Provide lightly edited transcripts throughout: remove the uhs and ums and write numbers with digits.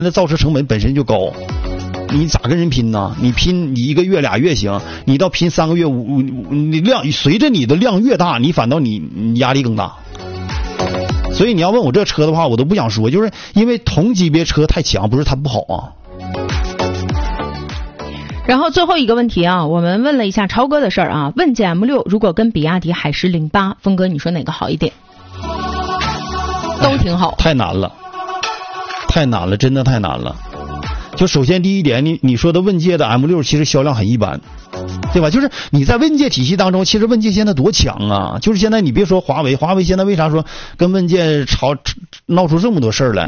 那造车成本本身就高，你咋跟人拼呢？你拼你1个月2月行，你到拼3个月你量随着你的量越大，你反倒你压力更大。所以你要问我这车的话，我都不想说，就是因为同级别车太强，不是它不好啊。 然后最后一个问题啊，我们问了一下超哥的事儿啊，问界 M6 如果跟比亚迪海狮08，峰哥你说哪个好一点？都挺好。 太难了，真的太难了。就首先第一点，你说的问界的 M6 其实销量很一般，对吧？就是你在问界体系当中，其实问界现在多强啊！就是现在你别说华为现在为啥说跟问界闹出这么多事儿来？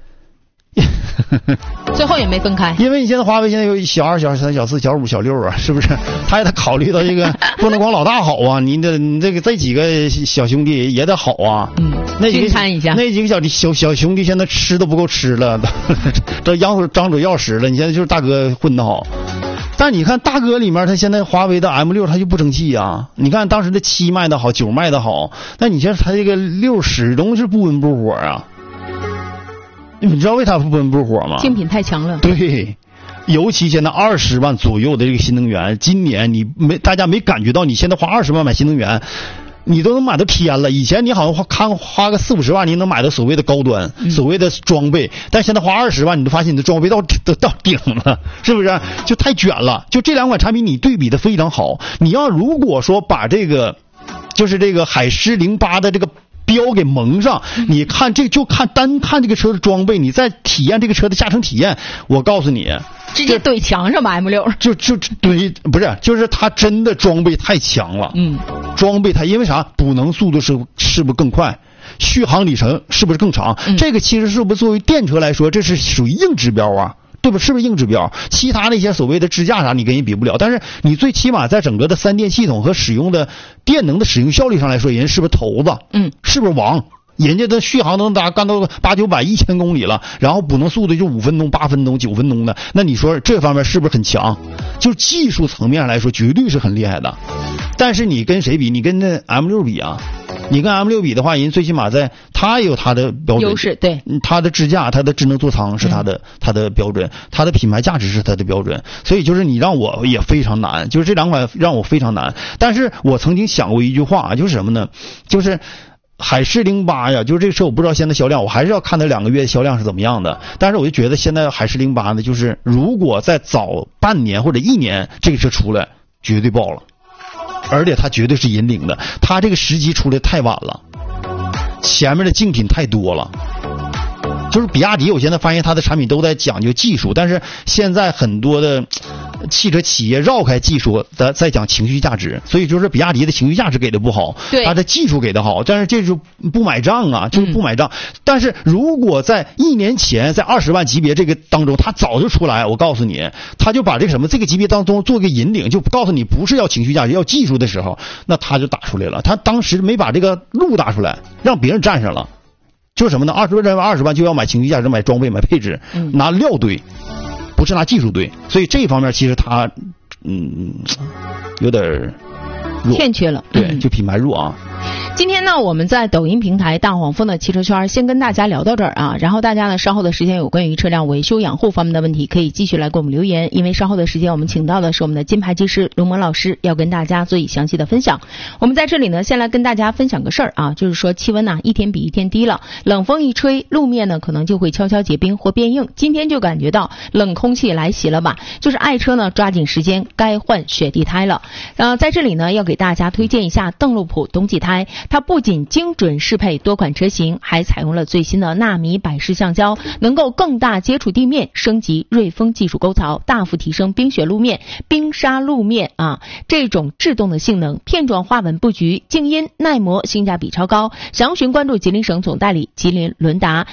最后也没分开， 因为你现在华为现在有小2、小3、小4、小5、小6啊，是不是？他也得考虑到这个不能光老大好啊，你这几个小兄弟也得好啊。那几个小兄弟现在吃都不够吃了，这张嘴要屎了。你现在就是大哥混得好，但你看大哥里面，他现在华为的 M6 他就不争气啊。你看当时的7卖的好，9卖的好，但你现在他这个6始终是不温不火啊。你知道为啥不温不火吗？ 竞品太强了。 对，尤其现在20万左右的这个新能源，今年大家没感觉到，你现在花20万买新能源，你都能买到天了。以前你好像花个40-50万，你能买到所谓的高端，所谓的装备，但现在花20万，你都发现你的装备到顶了，是不是？就太卷了。就这两款产品你对比的非常好。你要如果说把这个就是这个海狮08的这个标给蒙上，你看单看这个车的装备，你再体验这个车的驾乘体验，我告诉你， 直接怼墙上吧 M6。 就怼，不是，就是它真的装备太强了。装备它因为啥？补能速度是不是更快？续航里程是不是更长？这个其实是不是作为电车来说，这是属于硬指标啊？对吧？是不是硬指标？其他那些所谓的支架啥，你跟人比不了。但是你最起码在整个的3电系统和使用的电能的使用效率上来说，人是不是头子？是不是王？人家的续航能干到800-900、1000公里了，然后补能速度就5分钟、8分钟、9分钟的，那你说这方面是不是很强？就是技术层面来说，绝对是很厉害的。但是你跟谁比？你跟那 M6 比啊？你跟 M6 比的话，人最起码在它也有它的标准优势，对， 它的支架、它的智能座舱是它的标准，它的品牌价值是它的标准。所以就是你让我也非常难，就是这两款让我非常难。但是我曾经想过一句话，就是什么呢？就是海狮08呀，就是这个车我不知道现在销量，我还是要看它2个月的销量是怎么样的。但是我就觉得现在海狮08呢，就是如果再早半年或者1年这个车出来，绝对爆了。而且它绝对是引领的，它这个时机出来太晚了，前面的竞品太多了。就是比亚迪，我现在发现它的产品都在讲究技术，但是现在很多的汽车企业绕开技术在讲情绪价值，所以就是比亚迪的情绪价值给的不好，它的技术给的好，但是这就不买账啊，就是不买账。但是如果在1年前，在20万级别这个当中，它早就出来，我告诉你，他就把这个级别当中做个引领，就告诉你不是要情绪价值，要技术的时候，那他就打出来了。他当时没把这个路打出来，让别人占上了。就是什么呢？20万就要买情绪价值、买装备、买配置，拿料堆，不是拿技术堆。所以这方面其实他有点弱， 欠缺了。 对，就品牌弱啊。 今天呢，我们在抖音平台大黄蜂的汽车圈先跟大家聊到这儿啊，然后大家呢稍后的时间有关于车辆维修养护方面的问题可以继续来给我们留言，因为稍后的时间我们请到的是我们的金牌技师卢萌老师，要跟大家做以详细的分享。我们在这里呢先来跟大家分享个事儿啊，就是说气温呢一天比一天低了，冷风一吹，路面呢可能就会悄悄结冰或变硬，今天就感觉到冷空气来袭了吧，就是爱车呢抓紧时间该换雪地胎了。在这里呢要给大家推荐一下邓路普冬季胎，它不仅精准适配多款车型，还采用了最新的纳米百视橡胶，能够更大接触地面，升级锐风技术沟槽，大幅提升冰雪路面、冰沙路面这种制动的性能，片状花纹布局，静音耐磨，性价比超高。详询关注吉林省总代理吉林伦达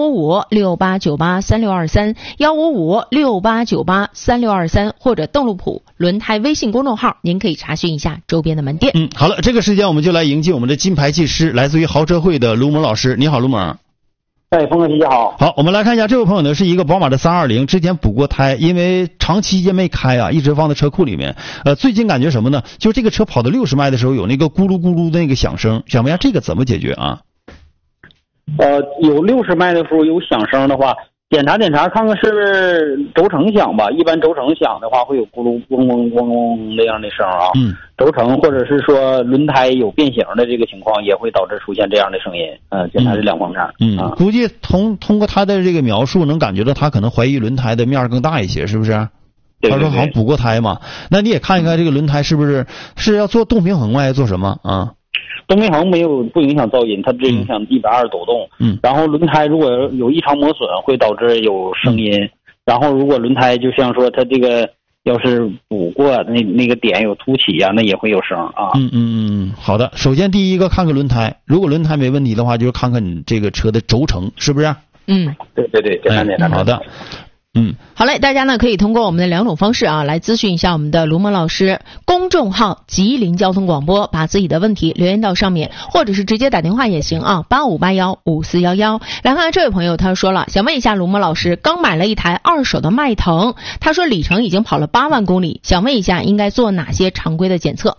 15568983623 15568983623，或者邓路普轮胎微信公众号，您可以查询一下周边的门店。 好了，这个时间我们就来迎接我们的金牌技师，来自于豪车会的卢萌老师。你好，卢萌。 峰哥，你好。 好，我们来看一下，这位朋友呢是一个宝马的320，之前补过胎，因为长期间没开啊，一直放在车库里面。最近感觉什么呢？就是这个车跑到60迈的时候有那个咕噜咕噜的那个响声，想问一下这个怎么解决啊？ 有60迈的时候有响声的话， 检查看看是不是轴承响吧，一般轴承响的话会有咕噜嗡嗡嗡嗡那样的声啊。轴承或者是说轮胎有变形的这个情况也会导致出现这样的声音。检查这两方面。 估计通过他的这个描述能感觉到他可能怀疑轮胎的面更大一些，是不是？ 对， 他说好像补过胎嘛。那你也看一看这个轮胎是不是要做动平衡吗？还是做什么啊？ 动平衡不影响噪音，它只影响120抖动。然后轮胎如果有异常磨损，会导致有声音。然后如果轮胎就像说它这个要是补过那个点有凸起啊，那也会有声啊。 好的。首先第一个看看轮胎，如果轮胎没问题的话，就是看看你这个车的轴承，是不是？ 对，简单。 好的。 好嘞，大家呢可以通过我们的两种方式啊来咨询一下我们的卢蒙老师，公众号吉林交通广播，把自己的问题留言到上面，或者是直接打电话也行啊，85815411。来看看这位朋友，他说了，想问一下卢蒙老师，刚买了一台二手的迈腾，他说里程已经跑了8万公里，想问一下应该做哪些常规的检测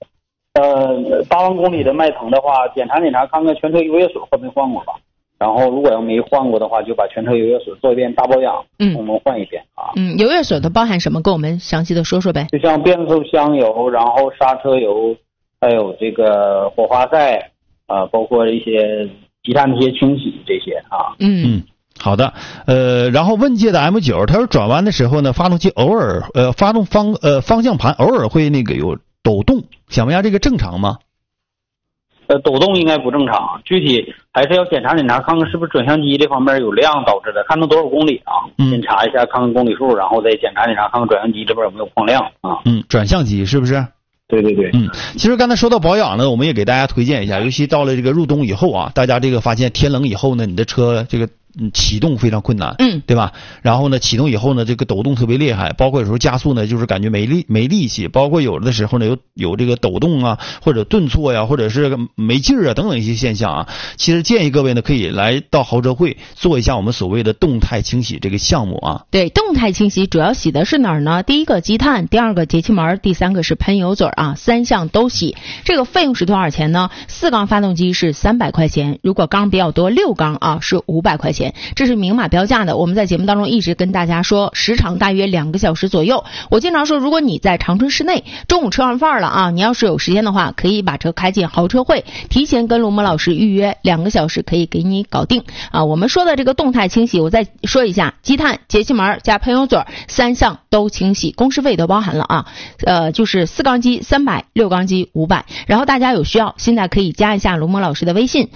？8万公里的迈腾的话，检查看看全车油液锁换没换过吧。然后如果要没换过的话，就把全车油液锁做一遍大保养，我们换一遍啊。 油液锁都包含什么？跟我们详细的说说呗。 就像变速箱油，然后刹车油，还有这个火花塞包括一些其他的一些清洗这些啊。 好的。然后问界的 M9， 他说转弯的时候呢，发动机偶尔方向盘偶尔会那个有抖动，想问一下这个正常吗？ 抖动应该不正常，具体还是要检查看看是不是转向机这方面有量导致的，看到多少公里啊？先查一下看看公里数，然后再检查看看转向机这边有没有矿量啊？ 转向机是不是？ 对。 其实刚才说到保养呢，我们也给大家推荐一下，尤其到了这个入冬以后啊，大家这个发现天冷以后呢，你的车这个启动非常困难，对吧？然后呢，启动以后呢，这个抖动特别厉害，包括有时候加速呢，就是感觉没力气，包括有的时候呢，有这个抖动啊，或者顿挫呀，或者是没劲儿啊等等一些现象啊。其实建议各位呢，可以来到豪车会做一下我们所谓的动态清洗这个项目啊。 对，动态清洗主要洗的是哪儿呢？第一个积碳，第二个节气门，第三个是喷油嘴啊，3项都洗。这个费用是多少钱呢？4缸发动机是300块钱，如果缸比较多6缸啊是500块钱。这是明码标价的，我们在节目当中一直跟大家说，时长大约2个小时左右。我经常说，如果你在长春市内，中午吃完饭了啊，你要是有时间的话，可以把车开进豪车会，提前跟卢蒙老师预约2个小时，可以给你搞定啊。我们说的这个动态清洗，我再说一下，积碳、节气门加喷油嘴3项都清洗，工时费都包含了啊。就是4缸机300， 6缸机500。然后大家有需要，现在可以加一下卢蒙老师的微信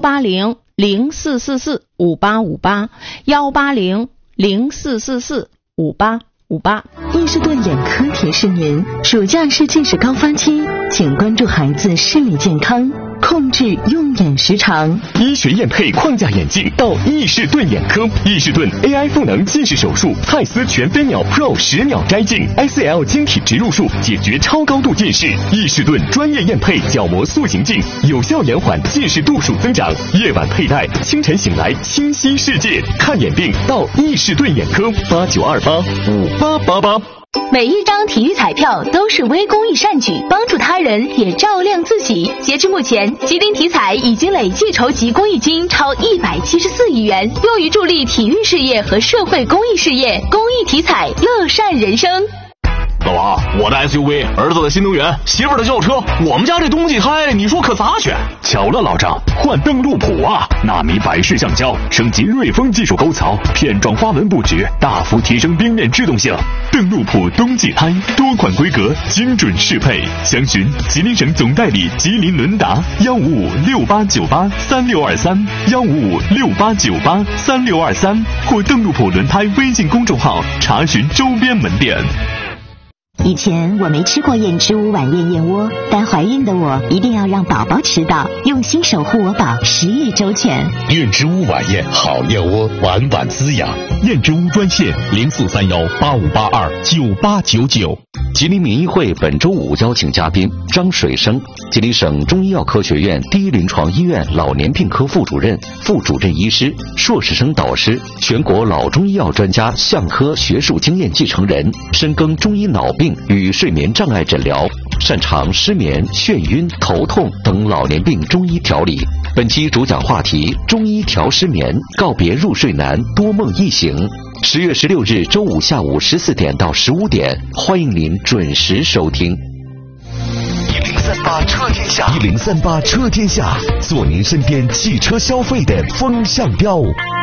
18004445858，18004445858。 伊士顿眼科提示您，暑假是近视高发期，请关注孩子视力健康，控制用眼时长。 医学验配框架眼镜到伊士顿眼科，伊士顿 AI 赋能近视手术，蔡司全飞秒 Pro 10秒摘镜 ，ICL 晶体植入术解决超高度近视。伊士顿专业验配角膜塑形镜，有效延缓近视度数增长。夜晚佩戴，清晨醒来清晰世界。看眼病到伊士顿眼科，89285888。 每一张体育彩票都是微公益善举，帮助他人也照亮自己。截至目前，吉林体彩已经累计筹集公益金超174亿元，用于助力体育事业和社会公益事业。公益体彩，乐善人生。 老王，我的 SUV， 儿子的新能源，媳妇儿的轿车，我们家这冬季胎，你说可咋选？ 巧了老张，换邓路普啊！纳米百视橡胶，升级锐风技术沟槽，片状花纹布置，大幅提升冰面制动性。邓路普冬季胎，多款规格，精准适配。详询吉林省总代理吉林伦达15568983623，15568983623，或邓路普轮胎微信公众号查询周边门店。 以前我没吃过燕之屋晚宴燕窝，但怀孕的我一定要让宝宝吃到，用心守护我宝，10亿周全。 燕之屋晚宴好燕窝，晚晚滋养。燕之屋专线043185829899。 吉林民医会本周5邀请嘉宾张水生，吉林省中医药科学院第一临床医院老年病科副主任、副主任医师、硕士生导师，全国老中医药专家相科学术经验继承人，深耕中医脑病与睡眠障碍诊疗。 擅长失眠、眩晕、头痛等老年病中医调理。本期主讲话题：中医调失眠，告别入睡难，多梦易醒。10月16日周五下午14点到15点，欢迎您准时收听。 1038车天下，1038车天下，做您身边汽车消费的风向标。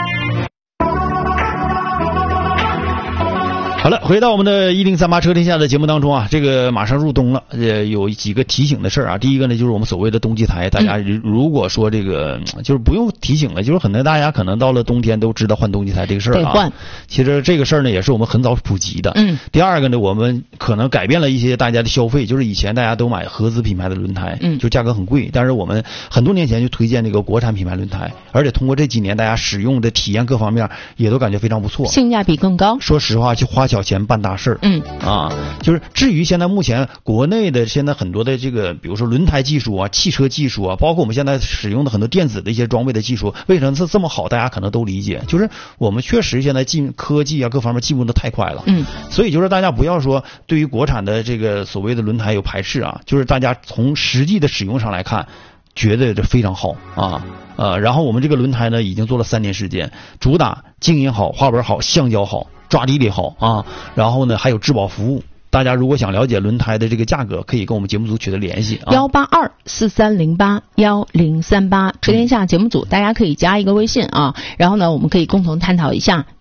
好了，回到我们的1038车天下的节目当中啊，这个马上入冬了，有几个提醒的事儿啊。第一个呢，就是我们所谓的冬季胎，大家如果说这个就是不用提醒了，就是很多大家可能到了冬天都知道换冬季胎这个事儿啊。其实这个事儿呢，也是我们很早普及的。第二个呢，我们可能改变了一些大家的消费，就是以前大家都买合资品牌的轮胎，就价格很贵，但是我们很多年前就推荐这个国产品牌轮胎，而且通过这几年大家使用的体验各方面也都感觉非常不错， 性价比更高。 说实话，就花小钱办大事儿。就是至于现在目前国内的现在很多的这个，比如说轮胎技术啊、汽车技术啊，包括我们现在使用的很多电子的一些装备的技术，为什么是这么好？大家可能都理解，就是我们确实现在科技啊各方面进步的太快了。所以就是大家不要说对于国产的这个所谓的轮胎有排斥啊，就是大家从实际的使用上来看，觉得这非常好啊。然后我们这个轮胎呢，已经做了3年时间，主打静音好、花纹好、橡胶好、抓地力好啊，然后呢还有质保服务。大家如果想了解轮胎的这个价格，可以跟我们节目组取得联系啊。 18243081038车天下节目组，大家可以加一个微信啊，然后呢我们可以共同探讨一下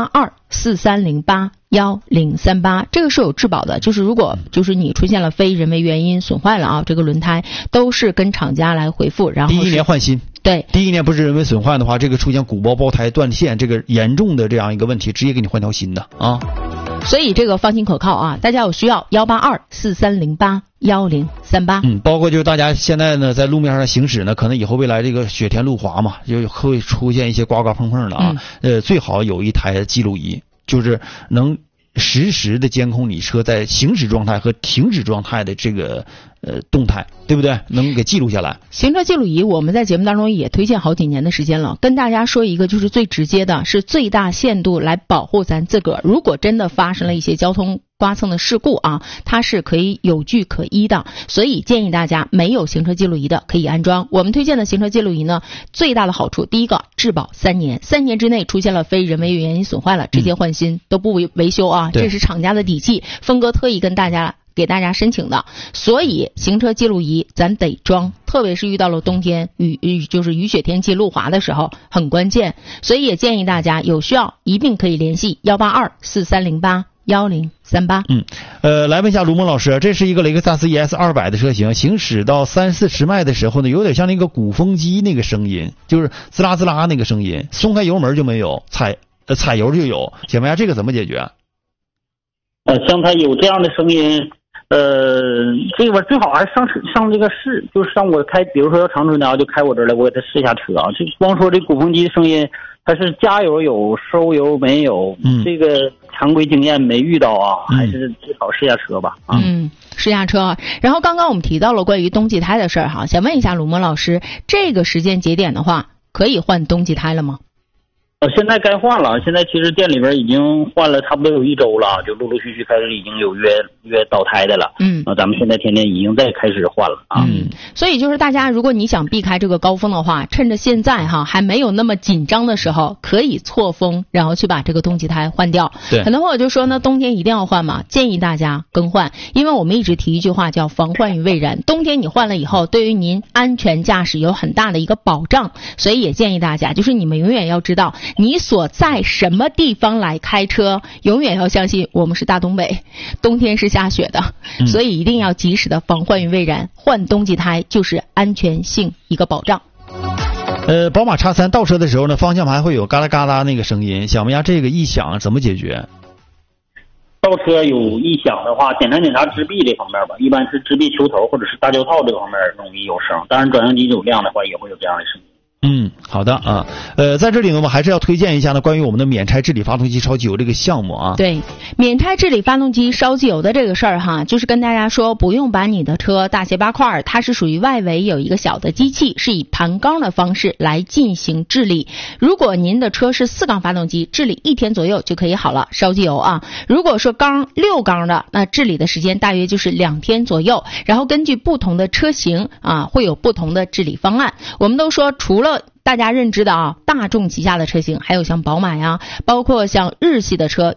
18243081038，这个是有质保的，就是如果就是你出现了非人为原因损坏了啊，这个轮胎都是跟厂家来回复，然后第1年换新。 对， 第1年不是人为损坏的话，这个出现鼓包、爆胎、断线这个严重的这样一个问题，直接给你换条新的啊。 所以这个放心可靠啊，大家有需要18243081038。 包括就是大家现在呢在路面上行驶呢，可能以后未来这个雪天路滑嘛，就会出现一些刮刮碰碰的啊。最好有一台记录仪，就是能实时的监控你车在行驶状态和停止状态的这个动态，对不对？能给记录下来。 行车记录仪我们在节目当中也推荐好几年的时间了，跟大家说一个就是最直接的，是最大限度来保护咱自个儿。如果真的发生了一些交通刮蹭的事故啊，它是可以有据可依的，所以建议大家没有行车记录仪的可以安装。我们推荐的行车记录仪呢，最大的好处，第一个质保3年，3年之内出现了非人为原因损坏了，直接换新，都不维修啊，这是厂家的底气，峰哥特意给大家申请的。所以行车记录仪咱得装，特别是遇到了冬天就是雨雪天气路滑的时候很关键，所以也建议大家有需要一并可以联系18243081038。 来问一下卢梦老师，这是一个雷克萨斯 ES200 的车型，行驶到30-40迈的时候呢，有点像那个鼓风机那个声音，就是滋啦滋啦那个声音，松开油门就没有，踩油就有，请问一下这个怎么解决？ 像它有这样的声音，这个最好还是上这个试，就是上我开，比如说要长春的啊，就开我这儿来，我给他试一下车啊。就光说这鼓风机的声音，它是加油有，收油没有，这个常规经验没遇到啊，还是最好试一下车吧啊。 试下车。然后刚刚我们提到了关于冬季胎的事儿哈，想问一下鲁蒙老师，这个时间节点的话，可以换冬季胎了吗？ 现在该换了，现在其实店里边已经换了差不多有1周了，就陆陆续续开始已经有约倒胎的了。咱们现在天天已经在开始换了啊。 所以就是大家，如果你想避开这个高峰的话，趁着现在哈还没有那么紧张的时候，可以错峰，然后去把这个冬季胎换掉。 对， 很多朋友就说呢，冬天一定要换嘛，建议大家更换，因为我们一直提一句话叫防患于未然。冬天你换了以后，对于您安全驾驶有很大的一个保障，所以也建议大家，就是你们永远要知道你所在什么地方来开车，永远要相信我们是大东北，冬天是下雪的，所以一定要及时的防患于未然，换冬季胎就是安全性一个保障。 宝马 X3 倒车的时候呢，方向盘会有嘎啦嘎啦那个声音，想问一下这个异响怎么解决？ 倒车有异响的话，检查支臂这方面吧，一般是支臂球头或者是大胶套这方面容易有声，当然转向机有亮的话也会有这样的声音。 好的啊，在这里呢，我们还是要推荐一下呢，关于我们的免拆治理发动机烧机油这个项目啊。 对，免拆治理发动机烧机油的这个事儿哈，就是跟大家说，不用把你的车大卸八块，它是属于外围有一个小的机器，是以盘缸的方式来进行治理。如果您的车是4缸发动机，治理1天左右就可以好了，烧机油啊。如果说6缸的，那治理的时间大约就是2天左右。然后根据不同的车型啊，会有不同的治理方案。我们都说，除了大家认知的大众旗下的车型，还有像宝马呀，包括像日系的车，